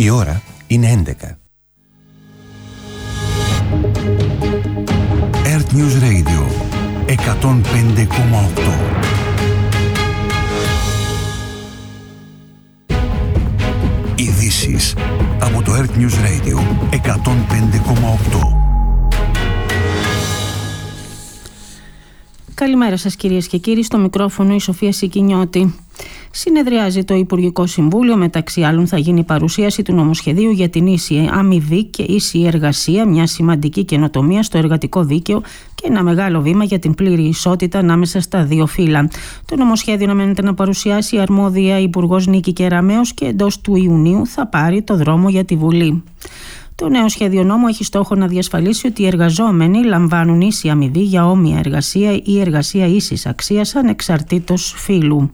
Η ώρα είναι 11. Earth News Radio 105,8. Ειδήσεις από το Earth News Radio 105,8. Καλημέρα σας κυρίες και κύριοι, στο μικρόφωνο η Σοφία Σικινιώτη. Συνεδριάζει το Υπουργικό Συμβούλιο, μεταξύ άλλων θα γίνει παρουσίαση του νομοσχεδίου για την ίση αμοιβή και ίση εργασία, μια σημαντική καινοτομία στο εργατικό δίκαιο και ένα μεγάλο βήμα για την πλήρη ισότητα ανάμεσα στα δύο φύλλα. Το νομοσχέδιο αναμένεται να παρουσιάσει η αρμόδια Υπουργός Νίκη Κεραμέως και εντός του Ιουνίου θα πάρει το δρόμο για τη Βουλή. Το νέο σχέδιο νόμου έχει στόχο να διασφαλίσει ότι οι εργαζόμενοι λαμβάνουν ίση αμοιβή για όμοια εργασία ή εργασία ίσης αξίας ανεξαρτήτως φύλου.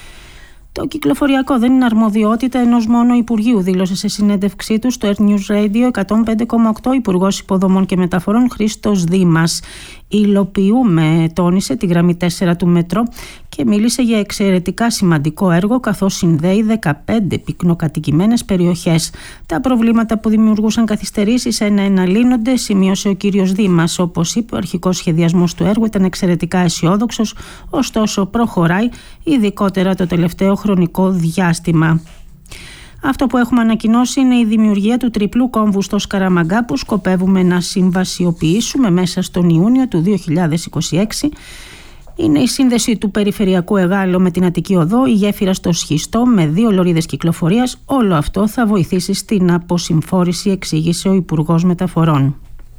Το κυκλοφοριακό δεν είναι αρμοδιότητα ενός μόνο Υπουργείου, δήλωσε σε συνέντευξή του στο Earth News Radio 105,8 Υπουργός Υποδομών και Μεταφορών Χρήστος Δήμας. Υλοποιούμε, τόνισε, τη γραμμή 4 του μετρό και μίλησε για εξαιρετικά σημαντικό έργο καθώς συνδέει 15 πυκνοκατοικημένες περιοχές. Τα προβλήματα που δημιουργούσαν καθυστερήσεις εναλύνονται, σημείωσε ο κύριος Δήμας. Όπως είπε, ο αρχικός σχεδιασμός του έργου ήταν εξαιρετικά αισιόδοξος, ωστόσο προχωράει, ειδικότερα το τελευταίο χρονικό διάστημα. Αυτό που έχουμε ανακοινώσει είναι η δημιουργία του τριπλού κόμβου στο Σκαραμαγκά που σκοπεύουμε να συμβασιοποιήσουμε μέσα στον Ιούνιο του 2026. Είναι η σύνδεση του Περιφερειακού Εγάλο με την Αττική Οδό, η γέφυρα στο Σχιστό με 2 λωρίδες κυκλοφορίας. Όλο αυτό θα βοηθήσει στην αποσυμφόρηση, εξήγησε ο Υπουργός Μεταφορών.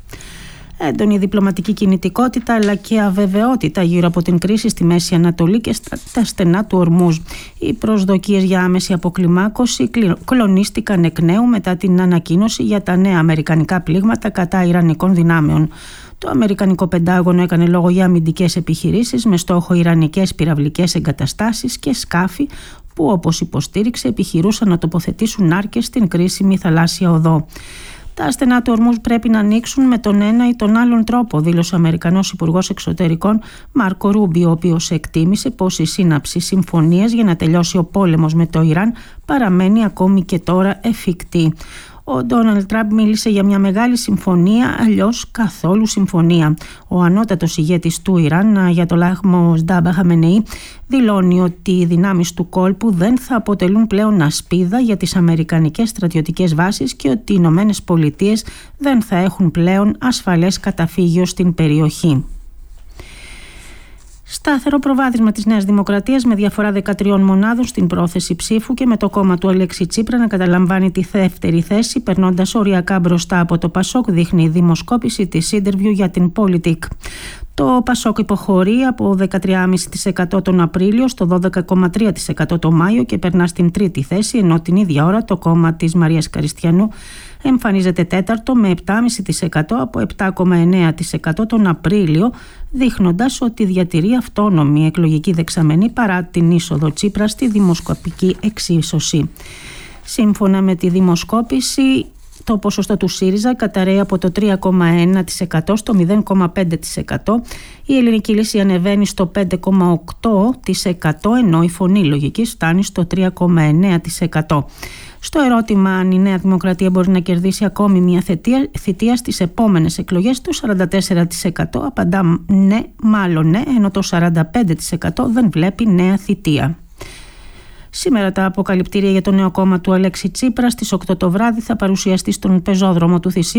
Έντονη διπλωματική κινητικότητα αλλά και αβεβαιότητα γύρω από την κρίση στη Μέση Ανατολή και στα στενά του Ορμούζ. Οι προσδοκίες για άμεση αποκλιμάκωση κλονίστηκαν εκ νέου μετά την ανακοίνωση για τα νέα αμερικανικά πλήγματα κατά ιρανικών δυνάμεων. Το Αμερικανικό Πεντάγωνο έκανε λόγο για αμυντικές επιχειρήσεις με στόχο ιρανικές πυραυλικές εγκαταστάσεις και σκάφη που, όπως υποστήριξε, επιχειρούσαν να τοποθετήσουν νάρκες στην κρίσιμη θαλάσσια οδό. Τα στενά του Ορμούζ πρέπει να ανοίξουν με τον ένα ή τον άλλον τρόπο, δήλωσε ο Αμερικανός Υπουργός Εξωτερικών Μάρκο Ρούμπιο, ο οποίος εκτίμησε πως η σύναψη συμφωνίας για να τελειώσει ο πόλεμος με το Ιράν παραμένει ακόμη και τώρα εφικτή. Ο Ντόναλντ Τραμπ μίλησε για μια μεγάλη συμφωνία, αλλιώς καθόλου συμφωνία. Ο ανώτατος ηγέτης του Ιράν, Αγιατολάχ Μοσντάμπα Χαμενεή, δηλώνει ότι οι δυνάμεις του κόλπου δεν θα αποτελούν πλέον ασπίδα για τις αμερικανικές στρατιωτικές βάσεις και ότι οι Ηνωμένες Πολιτείες δεν θα έχουν πλέον ασφαλές καταφύγιο στην περιοχή. Σταθερό προβάδισμα της Νέας Δημοκρατίας με διαφορά 13 μονάδων στην πρόθεση ψήφου και με το κόμμα του Αλέξη Τσίπρα να καταλαμβάνει τη δεύτερη θέση, περνώντας οριακά μπροστά από το Πασόκ, δείχνει η δημοσκόπηση της Interview για την Politik. Το Πασόκ υποχωρεί από 13,5% τον Απρίλιο στο 12,3% τον Μάιο και περνά στην τρίτη θέση, ενώ την ίδια ώρα το κόμμα της Μαρίας Καριστιανού εμφανίζεται τέταρτο με 7,5% από 7,9% τον Απρίλιο, δείχνοντας ότι διατηρεί αυτόνομη εκλογική δεξαμενή παρά την είσοδο Τσίπρα στη δημοσκοπική εξίσωση. Σύμφωνα με τη δημοσκόπηση, το ποσοστό του ΣΥΡΙΖΑ καταραίει από το 3,1% στο 0,5%. Η Ελληνική Λύση ανεβαίνει στο 5,8%, ενώ η Φωνή Λογικής φτάνει στο 3,9%. Στο ερώτημα αν η Νέα Δημοκρατία μπορεί να κερδίσει ακόμη μια θητεία στις επόμενες εκλογές, το 44% απαντά ναι, μάλλον ναι, ενώ το 45% δεν βλέπει νέα θητεία. Σήμερα τα αποκαλυπτήρια για το νέο κόμμα του Αλέξη Τσίπρα στις 8 το βράδυ θα παρουσιαστεί στον πεζόδρομο του Θησίου